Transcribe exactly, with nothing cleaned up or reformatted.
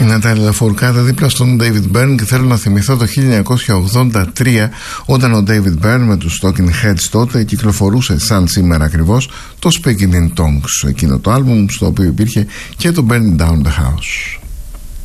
Νατάλια Φορκάδα δίπλα στον David Byrne, και θέλω να θυμηθώ το χίλια εννιακόσια ογδόντα τρία, όταν ο David Byrne με τους Talking Heads τότε κυκλοφορούσε σαν σήμερα ακριβώς το Speaking in Tongues, εκείνο το άλμπουμ στο οποίο υπήρχε και το Burning Down the House.